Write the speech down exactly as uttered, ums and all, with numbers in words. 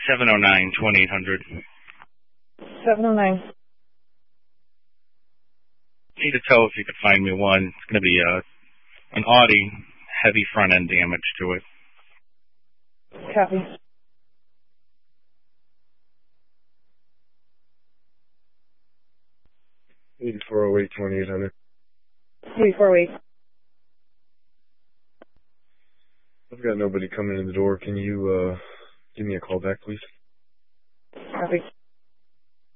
seven oh nine, twenty-eight hundred. seven oh nine. Need to tell if you could find me one. It's going to be uh, an Audi, heavy front end damage to it. Copy. eighty-four oh eight, twenty-eight hundred. eighty-four oh eight. I've got nobody coming in the door. Can you uh, give me a call back, please? Copy.